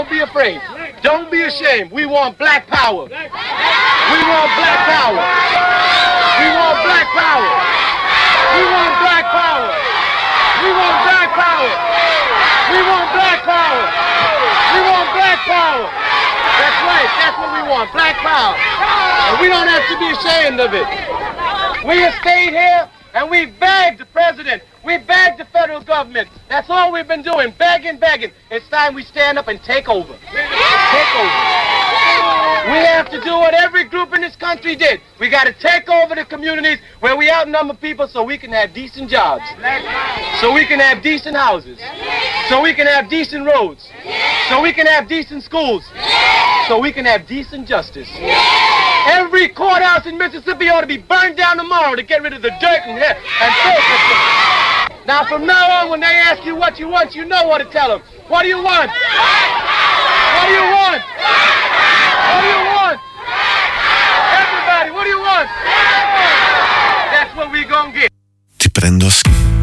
don't be afraid. Don't be ashamed. We want black power. We want black power. We want black power. We want black power. We want black power. We want black power. We want black power. That's right. That's what we want. Black power. And we don't have to be ashamed of it. We have stayed here and we begged the president. We begged the federal government. That's all we've been doing. Begging. It's time we stand up and take over. Take over. We have to do what every group in this country did. We got to take over the communities where we outnumber people so we can have decent jobs. So we can have decent houses. So we can have decent roads. So we can have decent schools. So we can have decent justice. Every courthouse in Mississippi ought to be burned down tomorrow to get rid of the dirt and filth. Now from now on, when they ask you what you want, you know what to tell them. What do you want? What do you want? What do you want? Everybody, what do you want? That's what we gonna get. Ti prendo a schifo.